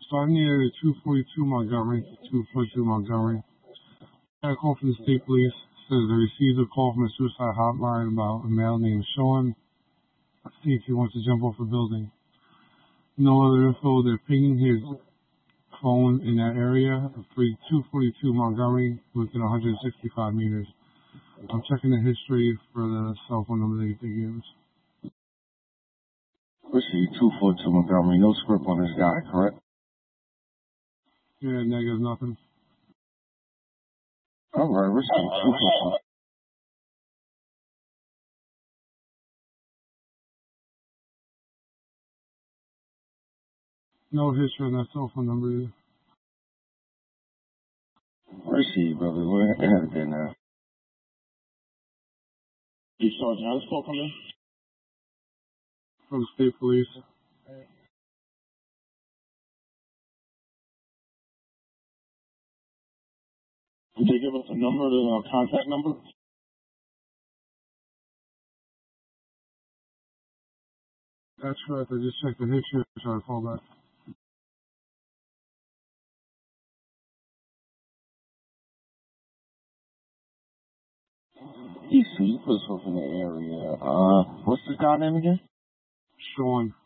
So I near 242 Montgomery, 242 Montgomery. I got a call from the state police. Says they received a call from a suicide hotline about a male named Sean. See if he wants to jump off a building. No other info. They're pinging his phone in that area, 242 Montgomery, within 165 meters. I'm checking the history for the cell phone number that they gave us. Receive 242 Montgomery. No script on this guy, correct? Yeah, negative nothing. All right, receive 242. No history on that cell phone number either. Receive, brother. We're ahead of it now. You Sergeant, how this call come in? From state police. Did they give us a number, the contact number? That's correct. I just checked the history and tried to call back. You put yourself in the area. What's this guy's name again? Sean.